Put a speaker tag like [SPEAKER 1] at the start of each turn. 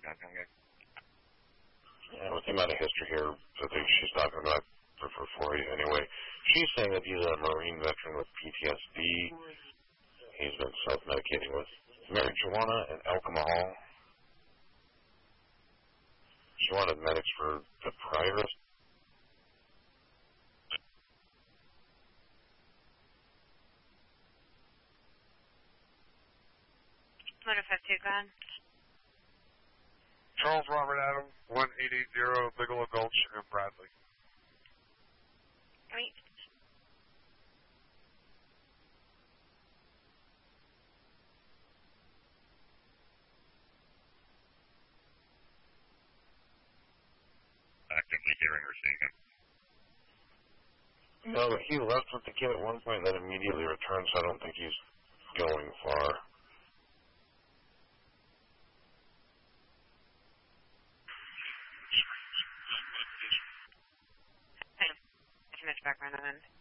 [SPEAKER 1] Yeah, with the amount of history here that she's talking about for you anyway, she's saying that he's a Marine veteran with PTSD. He's been self-medicating with marijuana and alcohol. She wanted medics for the prior.
[SPEAKER 2] Motor 52, go ahead.
[SPEAKER 3] Charles Robert Adam, 1880 Bigelow Gulch in Bradley.
[SPEAKER 2] Wait.
[SPEAKER 4] Actively hearing or seeing him.
[SPEAKER 1] No, but he left with the kid at one point and then immediately returned, so I don't think he's going far.
[SPEAKER 2] Too much background on it.